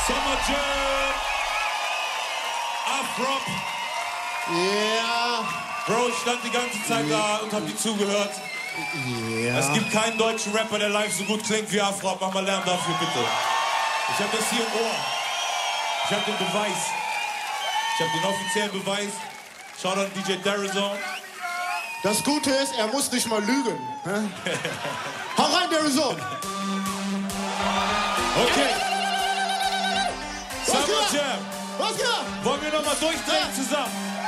Summer Jam. Afrop. Ja. Bro, ich stand die ganze Zeit da und hab dir zugehört. Ja. Es gibt keinen deutschen Rapper, der live so gut klingt wie Afrop. Mach mal Lärm dafür, bitte. Ich hab das hier im Ohr. Ich hab den Beweis. Ich hab den offiziellen Beweis. Schaut an DJ Darizon. Das Gute ist, er muss nicht mal lügen. Hau rein, Darizon. Okay. Summer Was geht? Jam. Was geht? Wollen wir nochmal durchdrehen zusammen?